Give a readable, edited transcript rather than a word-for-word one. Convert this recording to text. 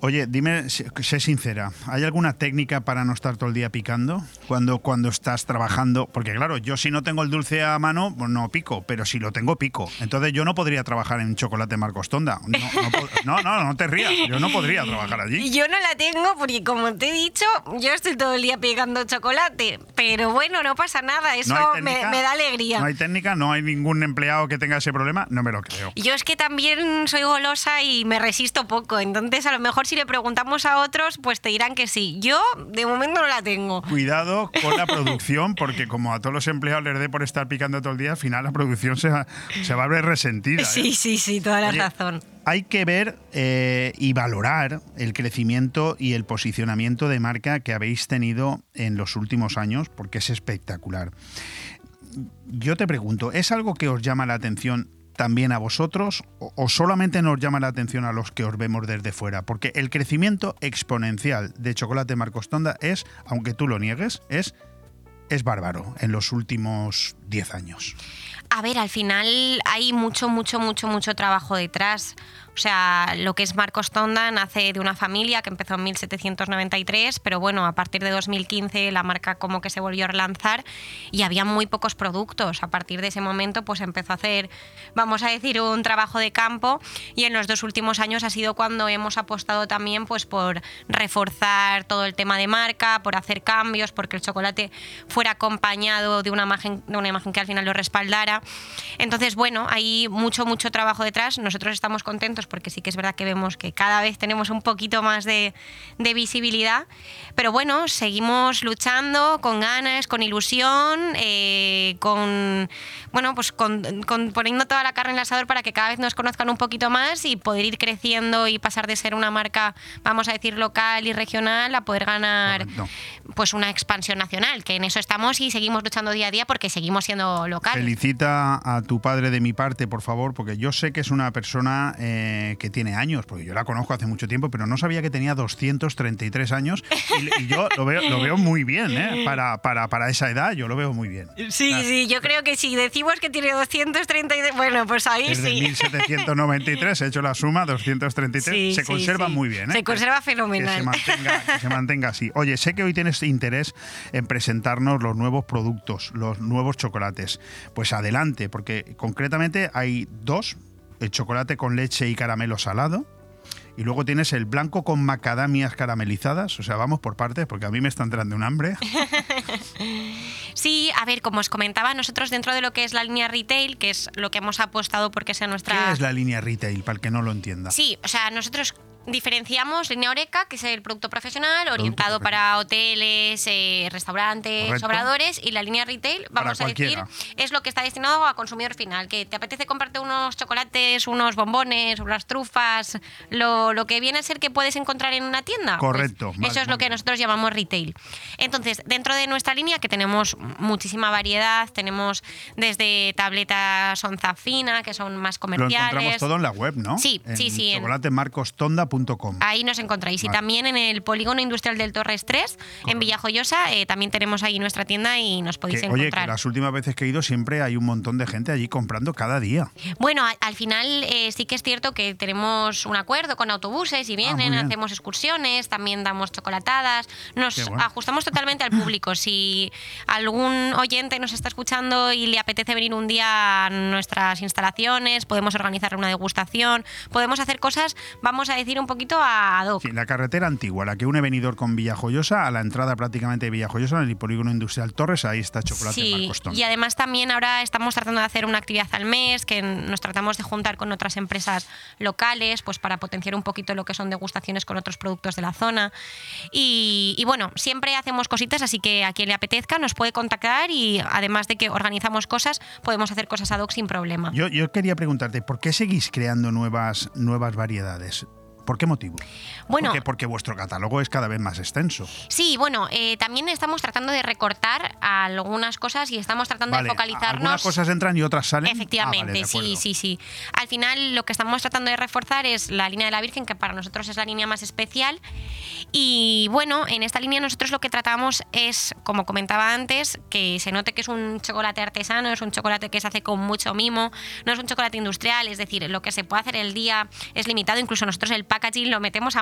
Oye, dime, sé sincera, ¿hay alguna técnica para no estar todo el día picando cuando estás trabajando? Porque claro, yo si no tengo el dulce a mano, pues no pico, pero si lo tengo, pico. Entonces yo no podría trabajar en Chocolate Marcos Tonda. No te rías, yo no podría trabajar allí. Yo no la tengo porque, como te he dicho, yo estoy todo el día picando chocolate. Pero bueno, no pasa nada, eso me da alegría. No hay técnica, no hay ningún empleado que tenga ese problema, no me lo creo. Yo es que también soy golosa y me resisto poco, entonces a lo mejor si le preguntamos a otros, pues te dirán que sí. Yo, de momento, no la tengo. Cuidado con la producción, porque como a todos los empleados les dé por estar picando todo el día, al final la producción se va a ver resentida. Sí, toda la razón. Hay que ver y valorar el crecimiento y el posicionamiento de marca que habéis tenido en los últimos años, porque es espectacular. Yo te pregunto, ¿es algo que os llama la atención también a vosotros o solamente nos llama la atención a los que os vemos desde fuera? Porque el crecimiento exponencial de Chocolate Marcos Tonda es, aunque tú lo niegues, es bárbaro en los últimos 10 años. A ver, al final hay mucho trabajo detrás. O sea, lo que es Marcos Tonda nace de una familia que empezó en 1793, pero bueno, a partir de 2015 la marca como que se volvió a relanzar y había muy pocos productos. A partir de ese momento pues empezó a hacer, vamos a decir, un trabajo de campo, y en los 2 últimos años ha sido cuando hemos apostado también pues por reforzar todo el tema de marca, por hacer cambios, porque el chocolate fuera acompañado de una imagen que al final lo respaldara. Entonces, bueno, hay mucho trabajo detrás. Nosotros estamos contentos porque sí que es verdad que vemos que cada vez tenemos un poquito más de visibilidad, pero bueno, seguimos luchando con ganas, con ilusión, con poniendo toda la carne en el asador para que cada vez nos conozcan un poquito más y poder ir creciendo y pasar de ser una marca, vamos a decir, local y regional a poder ganar pues una expansión nacional, que en eso estamos y seguimos luchando día a día porque seguimos siendo locales. Felicita a tu padre de mi parte, por favor, porque yo sé que es una persona que tiene años, porque yo la conozco hace mucho tiempo, pero no sabía que tenía 233 años y yo lo veo muy bien, para esa edad yo lo veo muy bien. Sí, yo creo que si decimos que tiene 233, bueno, pues ahí desde sí. Desde 1793 he hecho la suma, 233, se conserva muy bien. Se conserva fenomenal. Que se mantenga así. Oye, sé que hoy tienes interés en presentarnos los nuevos productos, los nuevos chocolates. Pues adelante, porque concretamente hay 2, el chocolate con leche y caramelo salado, y luego tienes el blanco con macadamias caramelizadas. O sea, vamos por partes, porque a mí me está entrando un hambre. Sí, a ver, como os comentaba, nosotros dentro de lo que es la línea retail, que es lo que hemos apostado porque sea nuestra... ¿Qué es la línea retail, para el que no lo entienda? Sí, o sea, nosotros diferenciamos línea Oreca, que es el producto profesional, orientado para hoteles, restaurantes, correcto, obradores, y la línea retail, vamos a decir, es lo que está destinado a consumidor final, que te apetece comprarte unos chocolates, unos bombones, unas trufas, lo que viene a ser que puedes encontrar en una tienda. Correcto. Pues eso es lo que nosotros llamamos retail. Entonces, dentro de nuestra línea, que tenemos muchísima variedad, tenemos desde tabletas onza fina, que son más comerciales. Lo encontramos todo en la web, ¿no? Sí. chocolatemarcostonda.com. Ahí nos encontráis. Vale. Y también en el Polígono Industrial del Torres 3, en Villajoyosa, también tenemos ahí nuestra tienda y nos podéis encontrar. Oye, que las últimas veces que he ido siempre hay un montón de gente allí comprando cada día. Bueno, al final sí que es cierto que tenemos un acuerdo con autobuses y vienen, hacemos excursiones, también damos chocolatadas, nos ajustamos totalmente al público. Si algún oyente nos está escuchando y le apetece venir un día a nuestras instalaciones, podemos organizar una degustación, podemos hacer cosas, vamos a decir, un poquito ad hoc. Sí, la carretera antigua, la que une Benidorm con Villajoyosa, a la entrada prácticamente de Villajoyosa, en el Polígono Industrial Torres, ahí está Chocolate Marcos Tonda. Y además también ahora estamos tratando de hacer una actividad al mes, que nos tratamos de juntar con otras empresas locales, pues para potenciar un poquito lo que son degustaciones con otros productos de la zona. Y bueno, siempre hacemos cositas, así que a quien le apetezca nos puede contactar, y además de que organizamos cosas, podemos hacer cosas ad hoc sin problema. Yo quería preguntarte, ¿por qué seguís creando nuevas variedades? ¿Por qué motivo? Bueno, porque vuestro catálogo es cada vez más extenso. Sí, bueno, también estamos tratando de recortar algunas cosas y estamos tratando de focalizarnos. Algunas cosas entran y otras salen. Efectivamente, sí. Al final lo que estamos tratando de reforzar es la línea de la Virgen, que para nosotros es la línea más especial. Y bueno, en esta línea nosotros lo que tratamos es, como comentaba antes, que se note que es un chocolate artesano, es un chocolate que se hace con mucho mimo, no es un chocolate industrial, es decir, lo que se puede hacer el día es limitado. Incluso nosotros el packaging lo metemos